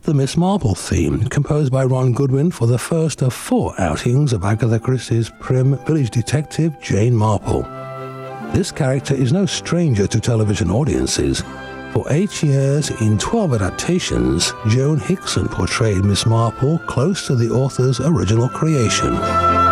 the Miss Marple theme, composed by Ron Goodwin for the first of 4 outings of Agatha Christie's prim village detective Jane Marple. This character is no stranger to television audiences. For 8 years, in 12 adaptations, Joan Hickson portrayed Miss Marple close to the author's original creation.